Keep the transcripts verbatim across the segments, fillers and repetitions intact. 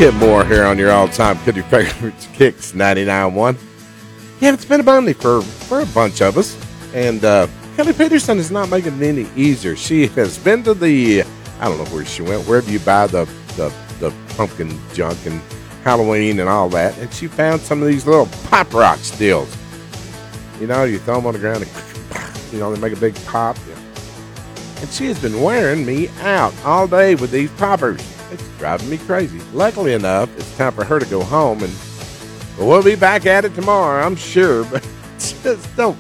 Kid Moore here on your all-time Country Favorites Kicks ninety-nine point one. Yeah, it's been a Monday for, for a bunch of us. And uh, Kelly Peterson is not making it any easier. She has been to the, I don't know where she went, wherever you buy the, the, the pumpkin junk and Halloween and all that. And she found some of these little pop rock stills. You know, you throw them on the ground and, you know, they make a big pop. And she has been wearing me out all day with these poppers. It's driving me crazy. Luckily enough, it's time for her to go home, and we'll be back at it tomorrow, I'm sure. But just don't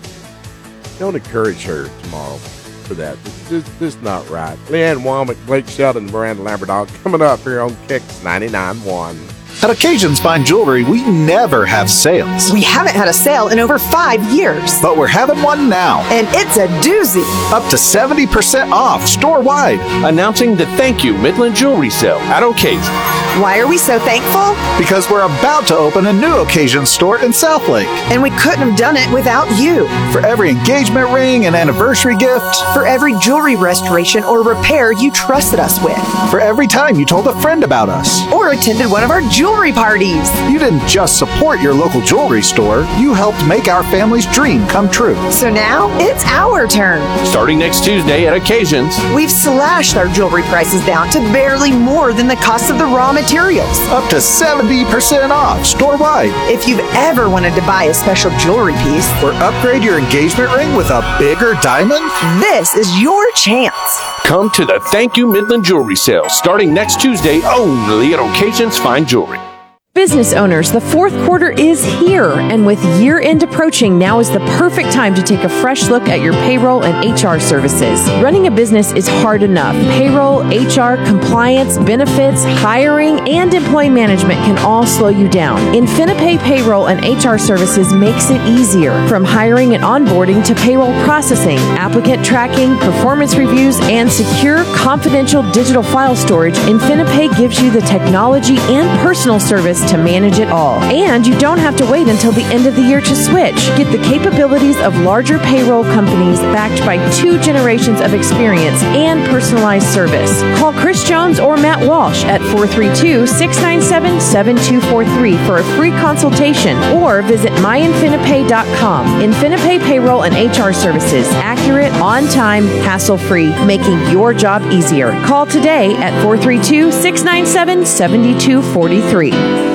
don't encourage her tomorrow for that. It's just, just not right. Leanne Womack, Blake Sheldon, and Miranda Lamberdog coming up here on Kicks ninety-nine point one. At Occasions Fine Jewelry, we never have sales. We haven't had a sale in over five years. But we're having one now. And it's a doozy. Up to seventy percent off store-wide. Announcing the Thank You Midland Jewelry Sale at Occasions. Why are we so thankful? Because we're about to open a new Occasions store in Southlake. And we couldn't have done it without you. For every engagement ring and anniversary gift. For every jewelry restoration or repair you trusted us with. For every time you told a friend about us. Or attended one of our jewelry parties. You didn't just support your local jewelry store, you helped make our family's dream come true. So now it's our turn. Starting next Tuesday at Occasions. We've slashed our jewelry prices down to barely more than the cost of the raw materials. Up to seventy percent off store-wide. If you've ever wanted to buy a special jewelry piece or upgrade your engagement ring with a bigger diamond, this is your chance. Come to the Thank You Midland Jewelry Sale starting next Tuesday only at Occasions Fine Jewelry. Business owners, the fourth quarter is here, and with year-end approaching, now is the perfect time to take a fresh look at your payroll and H R services. Running a business is hard enough. Payroll, H R, compliance, benefits, hiring, and employee management can all slow you down. InfiniPay Payroll and H R Services makes it easier. From hiring and onboarding to payroll processing, applicant tracking, performance reviews, and secure, confidential digital file storage, InfiniPay gives you the technology and personal service to manage it all. And you don't have to wait until the end of the year to switch. Get the capabilities of larger payroll companies backed by two generations of experience and personalized service. Call Chris Jones or Matt Walsh at four three two, six nine seven, seven two four three for a free consultation or visit my infinipay dot com. InfiniPay Payroll and H R Services. Accurate, on time, hassle-free, making your job easier. Call today at four three two, six nine seven, seven two four three.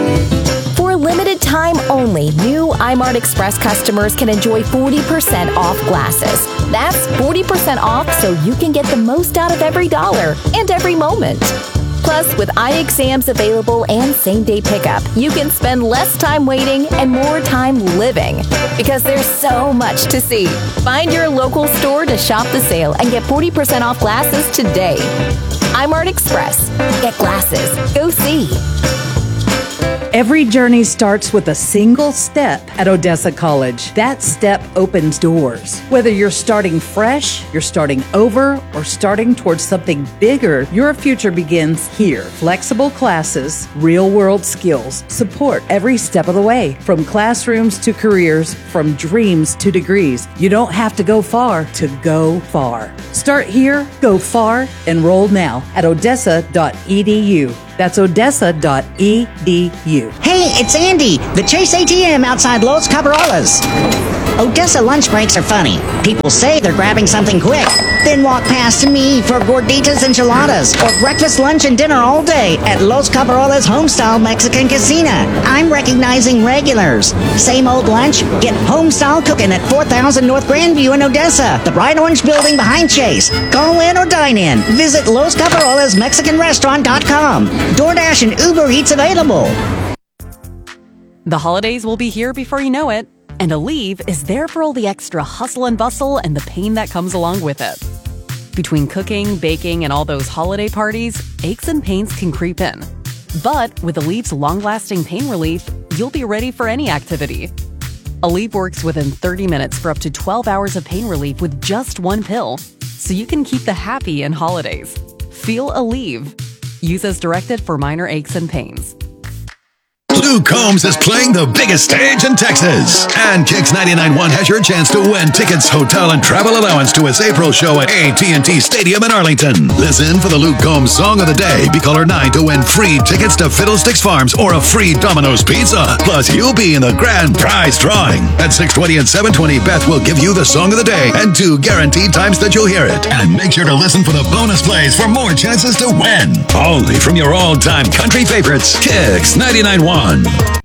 For a limited time only, new iMart Express customers can enjoy forty percent off glasses. That's forty percent off so you can get the most out of every dollar and every moment. Plus, with eye exams available and same-day pickup, you can spend less time waiting and more time living. Because there's so much to see. Find your local store to shop the sale and get forty percent off glasses today. iMart Express. Get glasses. Go see. Every journey starts with a single step at Odessa College. That step opens doors. Whether you're starting fresh, you're starting over, or starting towards something bigger, your future begins here. Flexible classes, real-world skills, support every step of the way. From classrooms to careers, from dreams to degrees. You don't have to go far to go far. Start here, go far, enroll now at odessa dot e d u. That's odessa dot e d u. Hey, it's Andy, the Chase A T M outside Los Cabrolas. Odessa lunch breaks are funny. People say they're grabbing something quick, then walk past me for gorditas enchiladas or breakfast, lunch, and dinner all day at Los Cabrolas Homestyle Mexican Casina. I'm recognizing regulars. Same old lunch? Get Homestyle cooking at four thousand North Grandview in Odessa, the bright orange building behind Chase. Call in or dine in. Visit Los Cabrolas Mexican Restaurant dot com. DoorDash and Uber Eats available. The holidays will be here before you know it, and Aleve is there for all the extra hustle and bustle and the pain that comes along with it. Between cooking, baking, and all those holiday parties, aches and pains can creep in. But with Aleve's long-lasting pain relief, you'll be ready for any activity. Aleve works within thirty minutes for up to twelve hours of pain relief with just one pill, so you can keep the happy in holidays. Feel Aleve. Use as directed for minor aches and pains. Luke Combs is playing the biggest stage in Texas. And Kicks ninety-nine point one has your chance to win tickets, hotel, and travel allowance to his April show at A T and T Stadium in Arlington. Listen for the Luke Combs Song of the Day. Be caller nine to win free tickets to Fiddlesticks Farms or a free Domino's Pizza. Plus, you'll be in the grand prize drawing. At six twenty and seven twenty, Beth will give you the Song of the Day and two guaranteed times that you'll hear it. And make sure to listen for the bonus plays for more chances to win. Only from your all-time country favorites, Kicks ninety-nine point one.